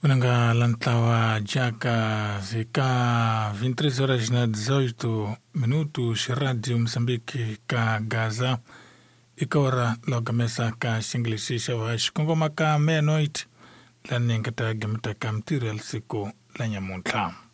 Unanga lantawa jaka zika 23 horas na 18 minutos Radio Moçambique ka Gaza ikawara loga mesa ka singlisisha wa shikongoma ka meia-noite laninga ta gamta ka mtiri al siku la nyamunta.